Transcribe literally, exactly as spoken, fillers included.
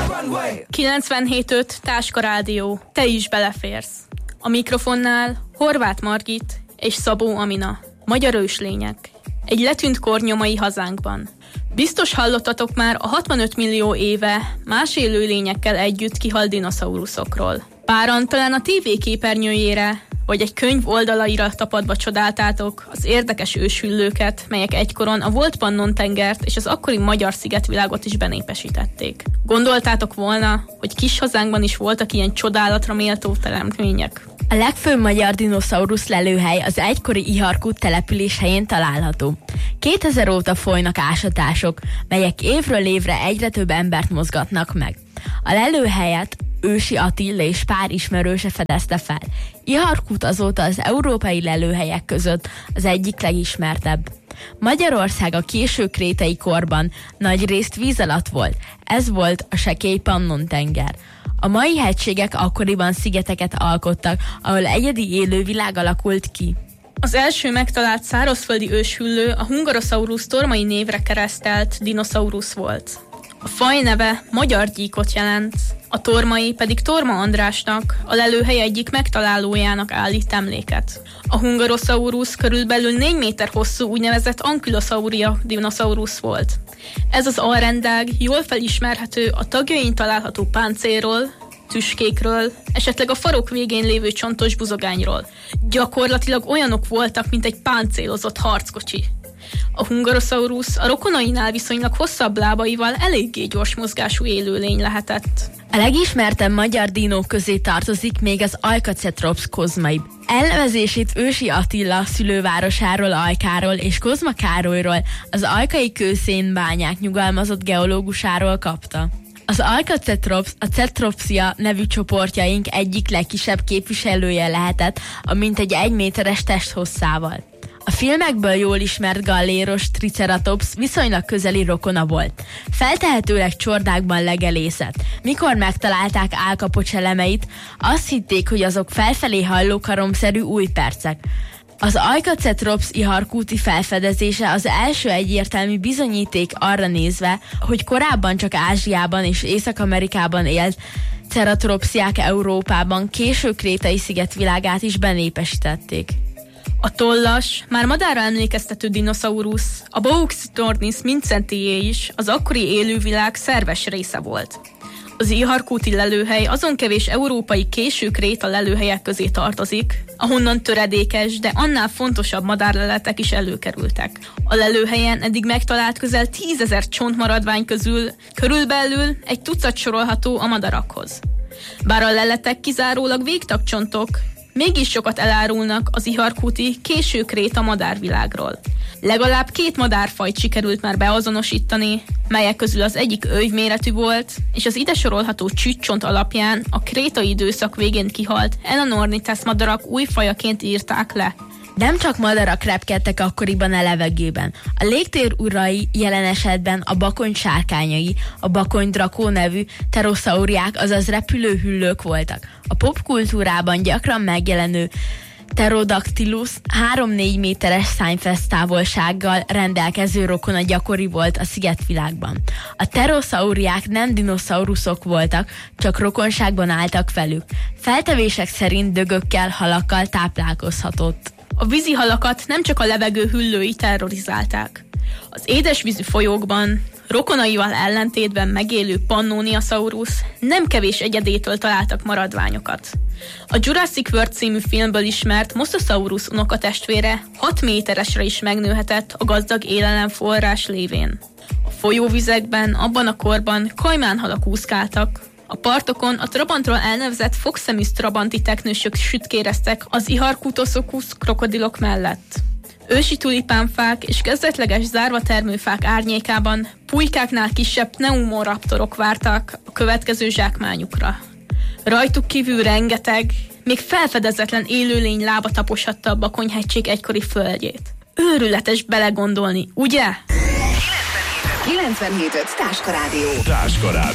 kilencvenhét öt Táska Rádió. Te is beleférsz. A mikrofonnál Horváth Margit és Szabó Amina. Magyar őslények. Egy letűnt kor nyomai hazánkban. Biztos hallottatok már a hatvanöt millió éve más élőlényekkel együtt kihalt dinoszauruszokról. Páran talán a tévé képernyőjére vagy egy könyv oldalaira tapadva csodáltátok az érdekes őshüllőket, melyek egykoron a volt Pannon-tengert és az akkori magyar szigetvilágot is benépesítették. Gondoltátok volna, hogy kis hazánkban is voltak ilyen csodálatra méltó teremtmények? A legfőbb magyar dinoszaurusz lelőhely az egykori Iharkút település helyén található. kétezer óta folynak ásatások, melyek évről évre egyre több embert mozgatnak meg. A lelőhelyet Ősi Attila és pár ismerőse fedezte fel. Iharkút azóta az európai lelőhelyek között az egyik legismertebb. Magyarország a késő krétai korban nagyrészt víz alatt volt. Ez volt a sekély Pannon-tenger. A mai hegységek akkoriban szigeteket alkottak, ahol egyedi élővilág alakult ki. Az első megtalált szárazföldi őshüllő a Hungarosaurus tormai névre keresztelt dinoszaurusz volt. A faj neve magyar gyíkot jelent, a tormai pedig Torma Andrásnak, a lelőhely egyik megtalálójának állít emléket. A Hungarosaurus körülbelül négy méter hosszú úgynevezett Ankylosauria dinoszaurusz volt. Ez az alrendág jól felismerhető a tagjain található páncélról, tüskékről, esetleg a farok végén lévő csontos buzogányról. Gyakorlatilag olyanok voltak, mint egy páncélozott harckocsi. A Hungarosaurus a rokonainál viszonylag hosszabb lábaival eléggé gyors mozgású élőlény lehetett. A legismertebb magyar dinók közé tartozik még az Ajkacetrops kozmai. Elnevezését Ősi Attila szülővárosáról, Ajkáról és Kozma Károlyról, az ajkai kőszénbányák nyugalmazott geológusáról kapta. Az Ajkacetrops a Cetropsia nevű csoportjaink egyik legkisebb képviselője lehetett a mintegy egy méteres testhosszával. A filmekből jól ismert galléros Triceratops viszonylag közeli rokona volt. Feltehetőleg csordákban legelészett. Mikor megtalálták állkapocs elemeit, azt hitték, hogy azok felfelé hajló karomszerű újpercek. Az Ajkacetrops iharkúti felfedezése az első egyértelmű bizonyíték arra nézve, hogy korábban csak Ázsiában és Észak-Amerikában élt ceratopsiák Európában késő krétai szigetvilágát is benépesítették. A tollas, már madárra emlékeztető dinoszaurusz, a Bauxtornis mincentié is az akkori élővilág szerves része volt. Az iharkúti lelőhely azon kevés európai késő kréta lelőhelyek közé tartozik, ahonnan töredékes, de annál fontosabb madárleletek is előkerültek. A lelőhelyen eddig megtalált közel tízezer csontmaradvány közül körülbelül egy tucat sorolható a madarakhoz. Bár a leletek kizárólag végtagcsontok, mégis sokat elárulnak az iharkúti késő kréta madárvilágról. Legalább két madárfajt sikerült már beazonosítani, melyek közül az egyik öjvméretű volt, és az ide sorolható csüccsont alapján a krétai időszak végén kihalt Elanornithes madarak új fajaként írták le. Nem csak madarak repkedtek akkoriban a levegőben. A légtér urai jelen esetben a bakony sárkányai, a bakony drakó nevű pterosauriák, azaz repülőhüllők voltak. A popkultúrában gyakran megjelenő Pterodactylus három-négy méteres szányfesz távolsággal rendelkező rokona gyakori volt a szigetvilágban. A pterosauriák nem dinoszauruszok voltak, csak rokonságban álltak velük. Feltevések szerint dögökkel, halakkal táplálkozhatott. A vízi halakat nem csak a levegő hüllői terrorizálták. Az édesvízű folyókban, rokonaival ellentétben megélő Pannoniasaurus nem kevés egyedétől találtak maradványokat. A Jurassic World című filmből ismert Mosasaurus unokatestvére hat méteresre is megnőhetett a gazdag élelemforrás lévén. A folyóvizekben abban a korban kajmánhalak úszkáltak. A partokon a Trabantról elnevezett fogszemű trabanti teknősök sütkéreztek az Iharkutosocus krokodilok mellett. Ősi tulipánfák és kezdetleges zárvatermőfák árnyékában pulykáknál kisebb pneumoraptorok vártak a következő zsákmányukra. Rajtuk kívül rengeteg, még felfedezetlen élőlény lába taposhatta a Bakonyhegység egykori földjét. Őrületes belegondolni, ugye? kilencvenhét öt Táska Rádió. Táska Rádió.